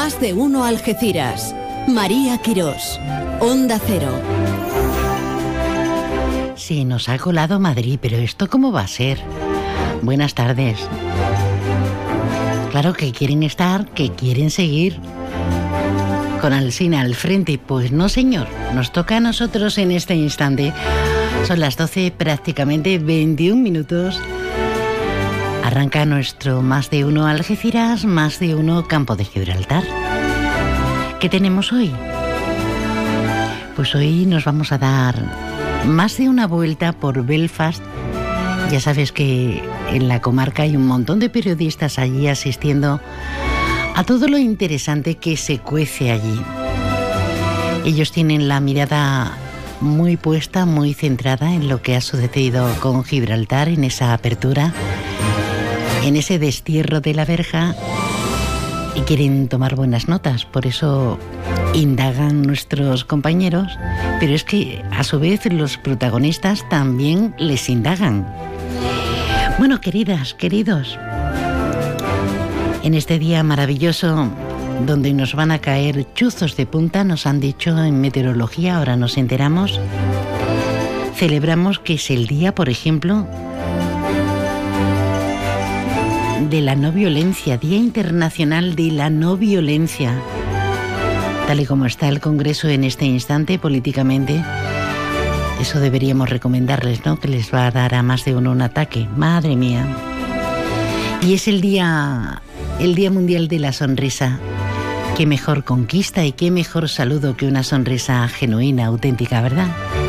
Más de uno Algeciras. María Quirós, Onda Cero. Sí, nos ha colado Madrid, pero ¿esto cómo va a ser? Buenas tardes. Claro que quieren estar, que quieren seguir con Alsina al frente. Pues no, señor, nos toca a nosotros en este instante. Son las 12, prácticamente 21 minutos. Arranca nuestro Más de uno Algeciras, Más de uno Campo de Gibraltar. ¿Qué tenemos hoy? Pues hoy nos vamos a dar más de una vuelta por Belfast. Ya sabes que en la comarca hay un montón de periodistas allí asistiendo a todo lo interesante que se cuece allí. Ellos tienen la mirada muy puesta, muy centrada en lo que ha sucedido con Gibraltar, en esa apertura, en ese destierro de la verja, y quieren tomar buenas notas. Por eso indagan nuestros compañeros, pero es que a su vez los protagonistas también les indagan. Bueno, queridas, queridos, en este día maravilloso donde nos van a caer chuzos de punta, nos han dicho en meteorología, ahora nos enteramos, celebramos que es el día, por ejemplo, de la no violencia, Día Internacional de la No Violencia. Tal y como está el Congreso en este instante políticamente, eso deberíamos recomendarles, ¿no? Que les va a dar a más de uno un ataque. Madre mía. Y es el Día Mundial de la Sonrisa. Qué mejor conquista y qué mejor saludo que una sonrisa genuina, auténtica, ¿verdad?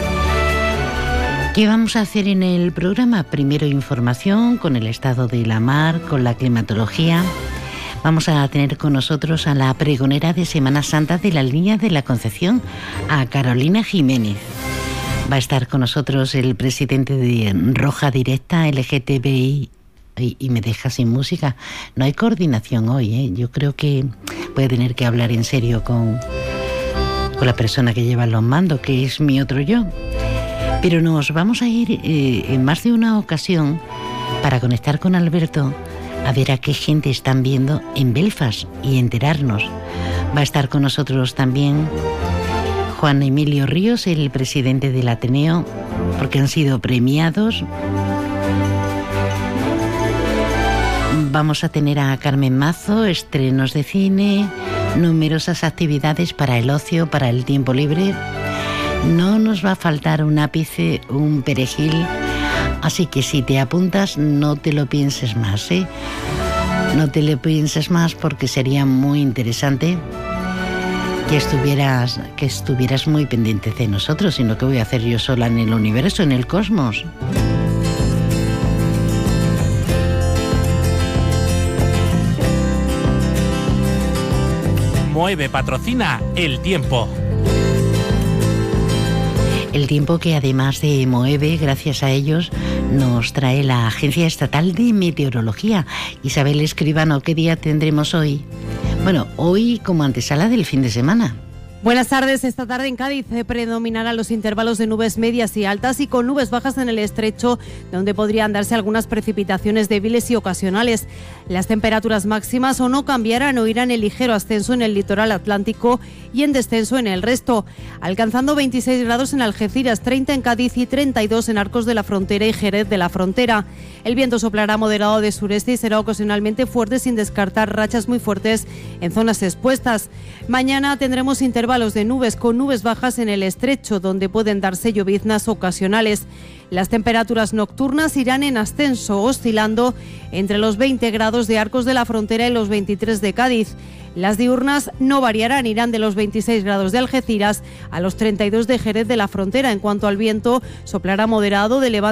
¿Qué vamos a hacer en el programa? Primero información con el estado de la mar, con la climatología. Vamos a tener con nosotros a la pregonera de Semana Santa de la Línea de la Concepción, a Carolina Jiménez. Va a estar con nosotros el presidente de Roja Directa LGTBI. Y me deja sin música. No hay coordinación hoy, ¿eh? Yo creo que voy a tener que hablar en serio con la persona que lleva los mandos, que es mi otro yo. Pero nos vamos a ir en más de una ocasión para conectar con Alberto a ver a qué gente están viendo en Belfast y enterarnos. Va a estar con nosotros también Juan Emilio Ríos, el presidente del Ateneo, porque han sido premiados. Vamos a tener a Carmen Mazo, estrenos de cine, numerosas actividades para el ocio, para el tiempo libre. No nos va a faltar un ápice, un perejil, así que si te apuntas no te lo pienses más, ¿eh? No te lo pienses más porque sería muy interesante que estuvieras muy pendiente de nosotros, sino que voy a hacer yo sola en el universo, en el cosmos. Moeve patrocina el tiempo. El tiempo que además de Moeve, gracias a ellos, nos trae la Agencia Estatal de Meteorología. Isabel Escribano, ¿qué día tendremos hoy? Bueno, hoy como antesala del fin de semana. Buenas tardes. Esta tarde en Cádiz predominarán los intervalos de nubes medias y altas y con nubes bajas en el estrecho, donde podrían darse algunas precipitaciones débiles y ocasionales. Las temperaturas máximas o no cambiarán o irán en ligero ascenso en el litoral atlántico y en descenso en el resto, alcanzando 26 grados en Algeciras, 30 en Cádiz y 32 en Arcos de la Frontera y Jerez de la Frontera. El viento soplará moderado de sureste y será ocasionalmente fuerte, sin descartar rachas muy fuertes en zonas expuestas. Mañana tendremos intervalos de nubes con nubes bajas en el estrecho, donde pueden darse lloviznas ocasionales. Las temperaturas nocturnas irán en ascenso, oscilando entre los 20 grados de Arcos de la Frontera y los 23 de Cádiz. Las diurnas no variarán, irán de los 26 grados de Algeciras a los 32 de Jerez de la Frontera. En cuanto al viento, soplará moderado de levante